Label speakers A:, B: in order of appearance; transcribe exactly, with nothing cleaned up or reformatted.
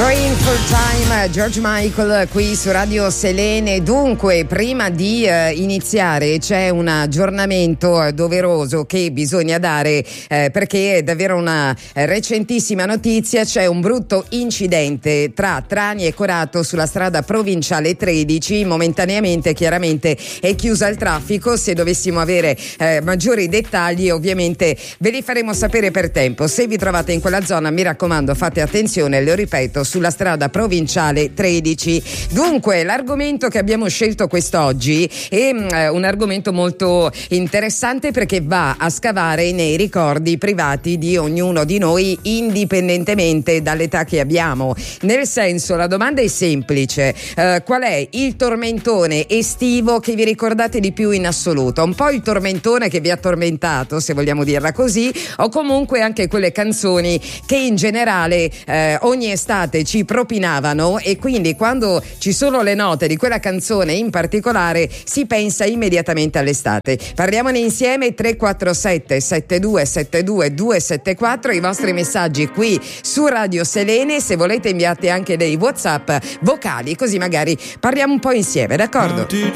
A: Rain for Time, George Michael qui su Radio Selene. Dunque, prima di eh, iniziare c'è un aggiornamento doveroso che bisogna dare eh, perché è davvero una eh, recentissima notizia. C'è un brutto incidente tra Trani e Corato sulla strada provinciale tredici. Momentaneamente chiaramente è chiusa il traffico. Se dovessimo avere eh, maggiori dettagli ovviamente ve li faremo sapere per tempo. Se vi trovate in quella zona, mi raccomando, fate attenzione, lo ripeto, sulla strada provinciale tredici. Dunque, l'argomento che abbiamo scelto quest'oggi è mh, un argomento molto interessante perché va a scavare nei ricordi privati di ognuno di noi indipendentemente dall'età che abbiamo. Nel senso, la domanda è semplice: eh, qual è il tormentone estivo che vi ricordate di più in assoluto? Un po' il tormentone che vi ha tormentato, se vogliamo dirla così, o comunque anche quelle canzoni che in generale eh, ogni estate ci propinavano, e quindi quando ci sono le note di quella canzone in particolare si pensa immediatamente all'estate. Parliamone insieme. Tre quattro sette sette due sette due due sette quattro, i vostri messaggi qui su Radio Selene. Se volete inviate anche dei WhatsApp vocali, così magari parliamo un po' insieme, d'accordo?